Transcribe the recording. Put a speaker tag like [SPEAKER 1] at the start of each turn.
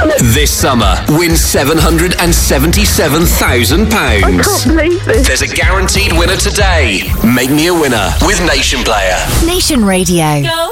[SPEAKER 1] This summer, win £777,000.
[SPEAKER 2] I can't believe this.
[SPEAKER 1] There's a guaranteed winner today. Make me a winner with Nation Player.
[SPEAKER 3] Nation Radio.